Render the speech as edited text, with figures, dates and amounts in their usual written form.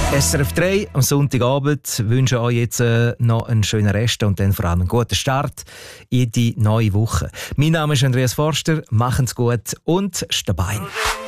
SRF 3 am Sonntagabend wünsche euch jetzt noch einen schönen Rest und dann vor allem einen guten Start in die neue Woche. Mein Name ist Andreas Forster, machen's gut und stabil.